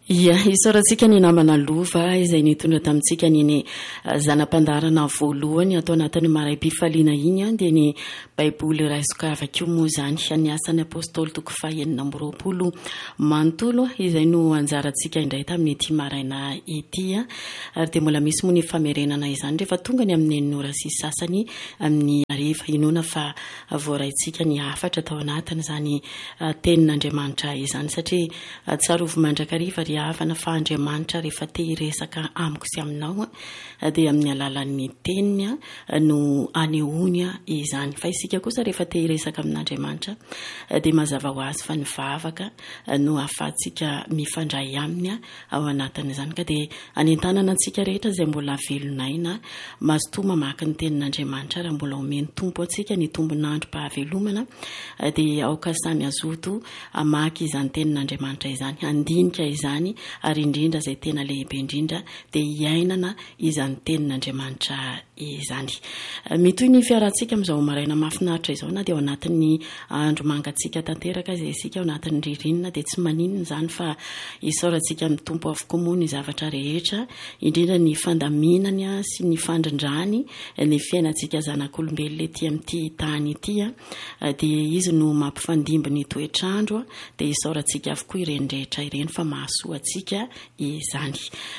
Ia isaorantsika ny namana lova izay nitondra tamintsika ny zanam-pandarana voalohany atao anatin'ny maraim-pifaliana iny a dia ny baiboly raisokavakio moa zany ny asan'ny apôstôly toko fahaenina amby roapolo manontolo izay no anjarantsika indray tamin'ny ity maraina ity a ary dia mbola misy moa ny famerenana izany rehefa tonga ny amin'ny eninora sy sasany amin'ny ariva inona fa voaraintsika ny afatra tao anatiny izany tenin'Andriamanitra izany satria tsarovo mandrakariva avana fa Andriamanitra rehefa te hiresaka amiko sy aminao dia amin'ny alalan'ny teniny no anehoany izany fa isika kosa rehefa te hiresaka amin'Andriamanitra dia mazava ho azy fa ny vavaka no ahafahantsika mifandray aminy ao anatiny izany ka dia anentanana antsika rehetra izay mbola velonaina mazotoa mamaky ny tenin'Andriamanitra raha mbola omeny tompo antsika ny tombonandrom-pahavelomana dia aoka samy azoto amaky izany tenin'Andriamanitra izany andinika izany ary indrindra izay tena lehibe indrindra dia hiainana izany tenin'Andriamanitra izany. Mitoy ny fiarantsika amin'izao maraina mahafinaritra izao na dia ao anatin'ny andro mangatsika tanteraka izay isika ao anatin'ny ririnina dia tsy maninona izany fa isaorantsika amin'ny tompo avokoa moa ny zavatra rehetra indrindra ny fandaminany sy ny fandrindrany ny fiainantsika zanak'olombelona ety amin'ity tany ity dia izy no mampifandimby ny toetrandro dia isaorantsika avokoa ireny rehetra ireny fa mahasoa atsika izany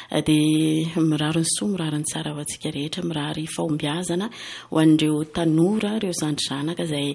dia mirary ny soa mirary ny tsara ho antsika rehetra mirary fahombiazana ho an'ireo tanora ireo zandry-zanaka izay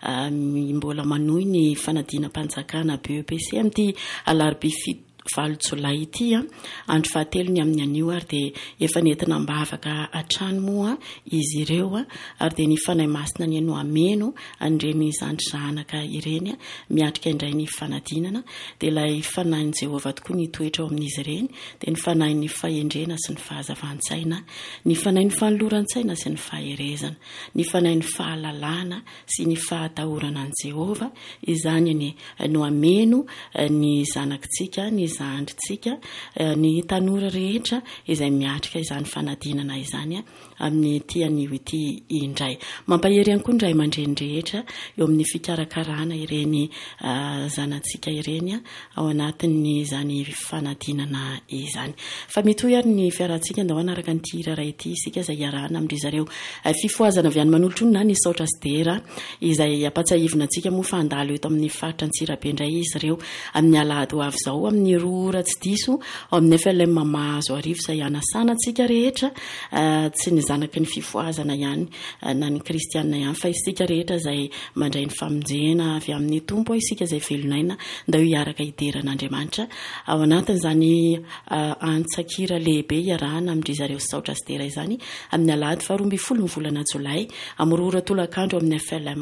mbola manohy ny fanadinam-panjakana BEPC amin'ity alarobia 7 Jolay ity andro fahatelony amin'ny anio ary dia efa nentina mbavaka atrano moa izy ireo ary dia ny fanahy masina ny eno ameno an'ireny zandry-zanaka ireny miatrika indray ny fanadinana dia ilay fanahin'i Jehovah tokoa ny toetra ao amin'izy ireny dia ny fanahin'ny fahendrena sy ny fahazavan-tsaina ny fanahin'ny fanoloran-tsaina sy ny faherezana ny fanahin'ny fahalalana sy ny fahatahorana an'i Jehovah izany no ameno ny zanakitsika ny zandritsika ny tanora rehetra izay miatrika izany fanadinana izany amin'ny tian'io ity indray mampahery ihany koa indray aman-dreny rehetra eo amin'ny fikarakarana ireny zanantsika ireny ao anatin'ny izany fanadinana izany fa mitoy ary ny fiarantsika andao anaraka ny tirara ity isika izay iarahana amin'ry zareo fifoazana avy any manolotra na ny saotra sidera izay ampatsahivina antsika moa fa andalo eto amin'ny faritra Antsirabe indray izy ireo amin'ny alahady ho avy izao amin'ny ora tsy diso ao amin'ny FLM mahazo arivo izay anasana antsika rehetra tsy ny zanaky ny fifoazana ihany na ny kristianina ihany fa isika rehetra izay mandray ny famonjena avy amin'ny tompo isika izay velonaina nda ho hiaraka hideran'Andriamanitra ao anatin' izany antsakira lehibe iarahana amin'ry zareo saotra sidera izany amin'ny alahady 12 ny volana Jolay amin'ny ora tolakandro amin'ny FLM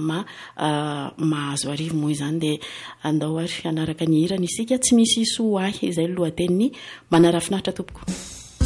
mahazo arivo moa izany dia andao ary anaraka ny hirana isika tsy misy soa ahy izay lohateniny manarafinahitra tompoko.